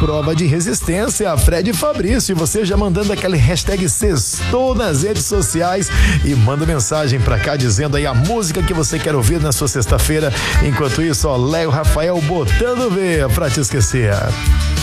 Prova de Resistência, Fred e Fabrício. E você já mandando aquele hashtag sextou nas redes sociais e manda mensagem pra cá dizendo aí a música que você quer ouvir na sua sexta-feira. Enquanto isso, ó, Léo Rafael botando V pra te esquecer.